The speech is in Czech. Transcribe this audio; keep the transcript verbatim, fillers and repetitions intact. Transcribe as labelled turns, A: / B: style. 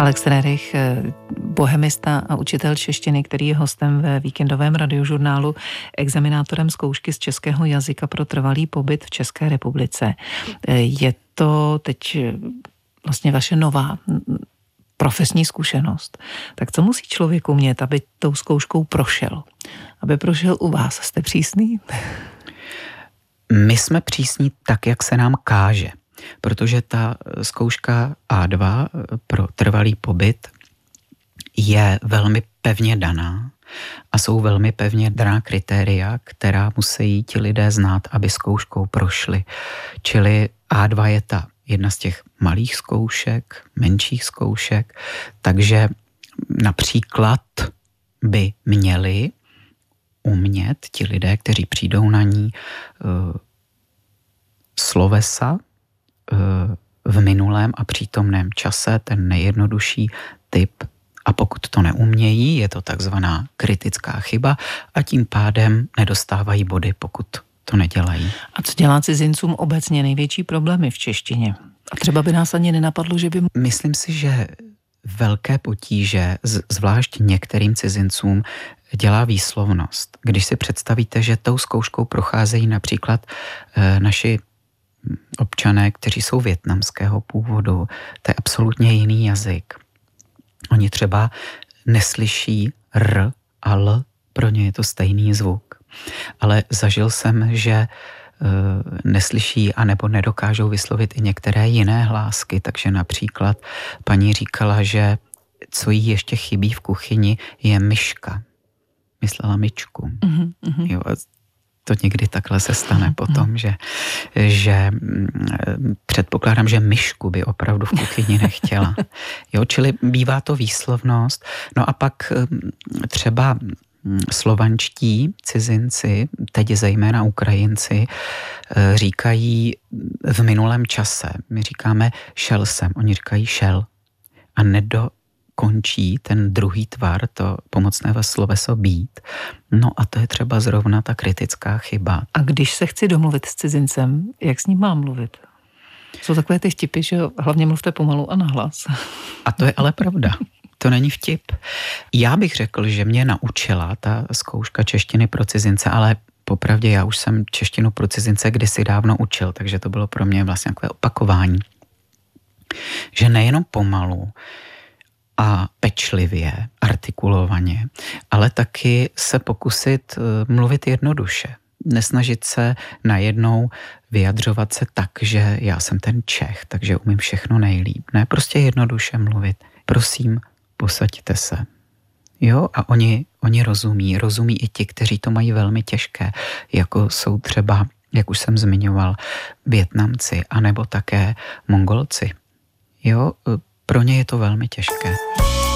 A: Alex Rerich, bohemista a učitel češtiny, který je hostem ve víkendovém radiožurnálu, examinátorem zkoušky z českého jazyka pro trvalý pobyt v České republice. Je to teď vlastně vaše nová profesní zkušenost. Tak co musí člověk umět, aby tou zkouškou prošel? Aby prošel u vás? Jste přísný?
B: My jsme přísní tak, jak se nám káže. Protože ta zkouška á dva pro trvalý pobyt je velmi pevně daná a jsou velmi pevně daná kritéria, která musí ti lidé znát, aby zkouškou prošli. Čili á dva je ta jedna z těch malých zkoušek, menších zkoušek, takže například by měli umět ti lidé, kteří přijdou na ní, slovesa v minulém a přítomném čase, ten nejjednodušší typ. A pokud to neumějí, je to takzvaná kritická chyba a tím pádem nedostávají body, pokud to nedělají.
A: A co dělá cizincům obecně největší problémy v češtině? A třeba by nás ani nenapadlo, že by...
B: Myslím si, že velké potíže, zvlášť některým cizincům, dělá výslovnost. Když si představíte, že tou zkouškou procházejí například e, naši občané, kteří jsou vietnamského původu, to je absolutně jiný jazyk. Oni třeba neslyší r a l, pro ně je to stejný zvuk. Ale zažil jsem, že e, neslyší anebo nedokážou vyslovit i některé jiné hlásky, takže například paní říkala, že co jí ještě chybí v kuchyni je myška. Myslela myčku. Mm-hmm. Jo, to někdy takhle se stane potom, že, že předpokládám, že myšku by opravdu v kuchyni nechtěla. Jo, čili bývá to výslovnost. No a pak třeba slovanští cizinci, teď zejména Ukrajinci, říkají v minulém čase. My říkáme šel jsem, oni říkají šel. A nedo končí ten druhý tvar, to pomocné sloveso být. No a to je třeba zrovna ta kritická chyba.
A: A když se chci domluvit s cizincem, jak s ním mám mluvit? Jsou takové ty vtipy, že hlavně mluvte pomalu a nahlas.
B: A to je ale pravda. To není vtip. Já bych řekl, že mě naučila ta zkouška češtiny pro cizince, ale popravdě já už jsem češtinu pro cizince kdysi dávno učil, takže to bylo pro mě vlastně takové opakování. Že nejenom pomalu a pečlivě, artikulovaně, ale taky se pokusit mluvit jednoduše. Nesnažit se najednou vyjadřovat se tak, že já jsem ten Čech, takže umím všechno nejlíp. Ne, prostě jednoduše mluvit. Prosím, posaďte se. Jo, a oni, oni rozumí. Rozumí i ti, kteří to mají velmi těžké, jako jsou třeba, jak už jsem zmiňoval, Vietnamci, anebo také Mongolci. Jo, pro ně je to velmi těžké.